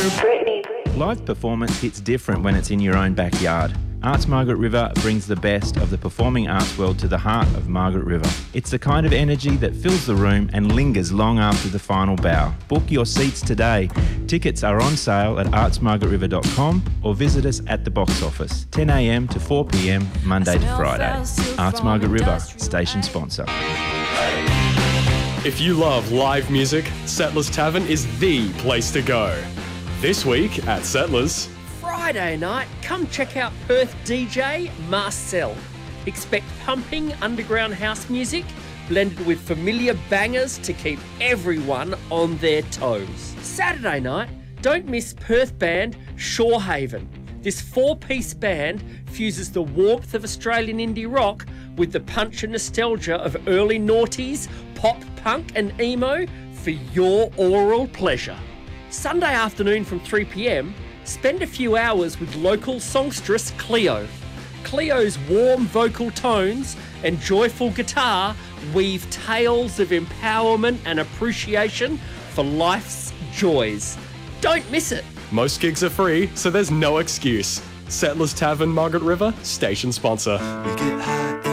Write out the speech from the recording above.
Live performance hits different when it's in your own backyard. Arts Margaret River brings the best of the performing arts world to the heart of Margaret River. It's the kind of energy that fills the room and lingers long after the final bow. Book your seats today. Tickets are on sale at artsmargaretriver.com or visit us at the box office, 10 a.m. to 4 p.m, Monday to Friday. Arts Margaret River, station sponsor. If you love live music, Settlers Tavern is the place to go. This week at Settlers... Friday night, come check out Perth DJ Marcel. Expect pumping underground house music blended with familiar bangers to keep everyone on their toes. Saturday night, don't miss Perth band Shorehaven. This four-piece band fuses the warmth of Australian indie rock with the punch and nostalgia of early noughties, pop, punk and emo for your oral pleasure. Sunday afternoon from 3 p.m, spend a few hours with local songstress Cleo. Cleo's warm vocal tones and joyful guitar weave tales of empowerment and appreciation for life's joys. Don't miss it. Most gigs are free, so there's no excuse. Settlers Tavern, Margaret River, station sponsor.